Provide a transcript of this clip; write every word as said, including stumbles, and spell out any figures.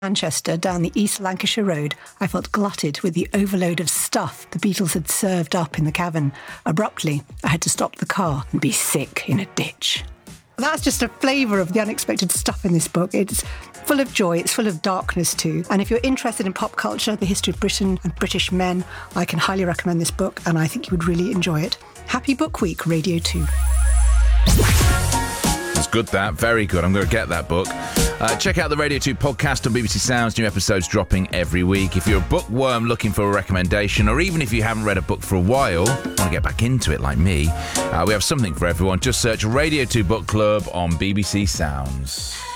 Manchester down the East Lancashire Road, I felt glutted with the overload of stuff the Beatles had served up in the cavern. Abruptly, I had to stop the car and be sick in a ditch. That's just a flavour of the unexpected stuff in this book. It's full of joy, it's full of darkness too. And if you're interested in pop culture, the history of Britain and British men, I can highly recommend this book and I think you would really enjoy it. Happy Book Week, Radio two. It's good, that. Very good. I'm going to get that book. Uh, check out the Radio two podcast on B B C Sounds. New episodes dropping every week. If you're a bookworm looking for a recommendation, or even if you haven't read a book for a while, want to get back into it like me, uh, we have something for everyone. Just search Radio two Book Club on B B C Sounds.